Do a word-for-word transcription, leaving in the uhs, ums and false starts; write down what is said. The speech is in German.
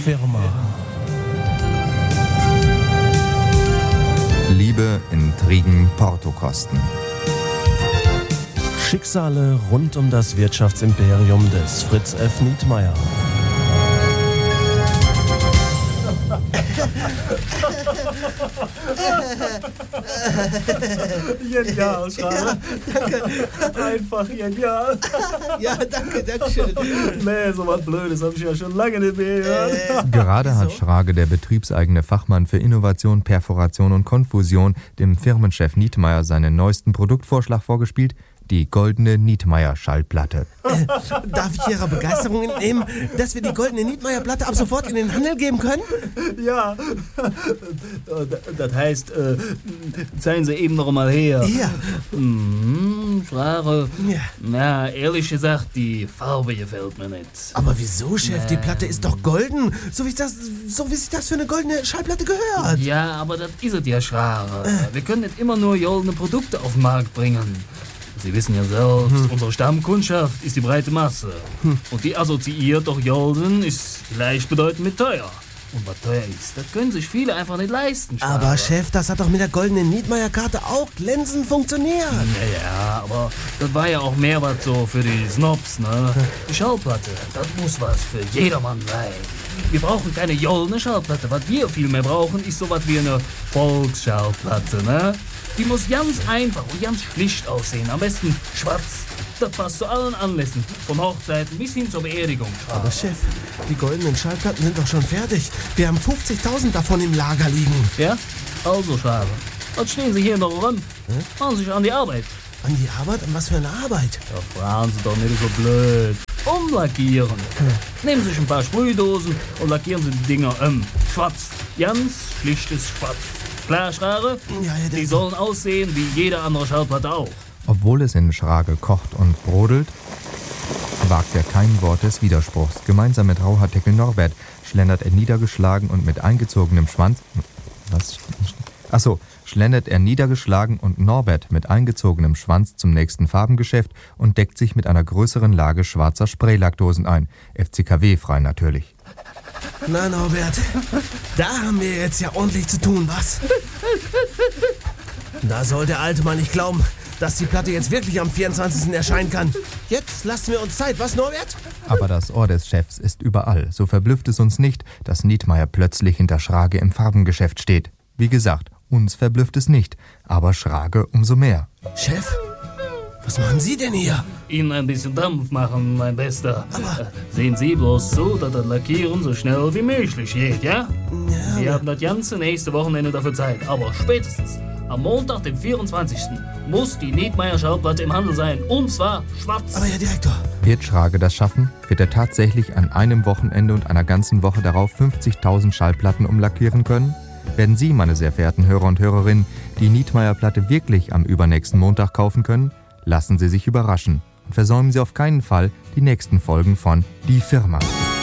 Firma. Liebe, Intrigen, Portokosten. Schicksale rund um das Wirtschaftsimperium des Fritz F. Nietmeyer. Genial, Schrader. Ja, danke. Einfach genial. Ja, danke, danke schön. Nee, so was Blödes habe ich ja schon lange nicht mehr gehört. Äh, Gerade hat so? Schrage, der betriebseigene Fachmann für Innovation, Perforation und Konfusion, dem Firmenchef Nietmeyer seinen neuesten Produktvorschlag vorgespielt, die goldene Nietmeyer-Schallplatte. Äh, darf ich Ihrer Begeisterung entnehmen, dass wir die goldene Nietmeyer-Platte ab sofort in den Handel geben können? Ja, das heißt, äh, zeigen Sie eben noch mal her. Ja. Mhm, Schrader. Ja. Na, ehrlich gesagt, die Farbe gefällt mir nicht. Aber wieso, Chef? Die Platte ist doch golden. So wie, das, so wie sich das für eine goldene Schallplatte gehört. Ja, aber das ist es ja, Schrader. Wir können nicht immer nur goldene Produkte auf den Markt bringen. Sie wissen ja selbst, hm. unsere Stammkundschaft ist die breite Masse. Hm. Und die assoziiert doch golden ist gleichbedeutend mit teuer. Und was teuer ist, das können sich viele einfach nicht leisten. Schrader. Aber Chef, das hat doch mit der goldenen Nietmeyer-Karte auch glänzend funktioniert. Naja, aber das war ja auch mehr was so für die Snobs, ne? Die Schallplatte, das muss was für jedermann sein. Wir brauchen keine goldene Schallplatte. Was wir viel mehr brauchen, ist sowas wie eine Volksschallplatte, ne? Die muss ganz einfach und ganz schlicht aussehen. Am besten schwarz. Das passt zu allen Anlässen. Von Hochzeiten bis hin zur Beerdigung. Aber Chef, die goldenen Schallplatten sind doch schon fertig. Wir haben fünfzigtausend davon im Lager liegen. Ja? Also, Schrader. Was stehen Sie hier noch rum? Hm? Machen Sie sich an die Arbeit. An die Arbeit? An was für eine Arbeit? Ja, fragen Sie doch nicht so blöd. Umlackieren. Hm. Nehmen Sie sich ein paar Sprühdosen und lackieren Sie die Dinger um. Schwarz. Ganz schlichtes Schwarz. Klar, Schrader? Ja, ja, die sollen aussehen wie jede andere Schallplatte auch. Obwohl es in Schrage kocht und brodelt, wagt er kein Wort des Widerspruchs. Gemeinsam mit Rauhaardeckel Norbert schlendert er niedergeschlagen und mit eingezogenem Schwanz... Was? Achso, schlendert er niedergeschlagen und Norbert mit eingezogenem Schwanz zum nächsten Farbengeschäft und deckt sich mit einer größeren Lage schwarzer Spraylackdosen ein. F C K W-frei natürlich. Na, Norbert, da haben wir jetzt ja ordentlich zu tun, was? Da soll der Alte mal nicht glauben, dass die Platte jetzt wirklich am vierundzwanzigsten erscheinen kann. Jetzt lassen wir uns Zeit, was, Norbert? Aber das Ohr des Chefs ist überall. So verblüfft es uns nicht, dass Nietmeyer plötzlich hinter Schrage im Farbengeschäft steht. Wie gesagt, uns verblüfft es nicht, aber Schrage umso mehr. Chef, was machen Sie denn hier? Ihnen ein bisschen Dampf machen, mein Bester. Aber äh, sehen Sie bloß zu, dass das Lackieren so schnell wie möglich geht, ja? Ja, Sie haben das ganze nächste Wochenende dafür Zeit. Aber spätestens am Montag, dem vierundzwanzigsten muss die Nietmeyer Schallplatte im Handel sein. Und zwar schwarz. Aber Herr Direktor... Wird Schrage das schaffen? Wird er tatsächlich an einem Wochenende und einer ganzen Woche darauf fünfzigtausend Schallplatten umlackieren können? Werden Sie, meine sehr verehrten Hörer und Hörerinnen, die Nietmeyer-Platte wirklich am übernächsten Montag kaufen können? Lassen Sie sich überraschen und versäumen Sie auf keinen Fall die nächsten Folgen von Die Firma.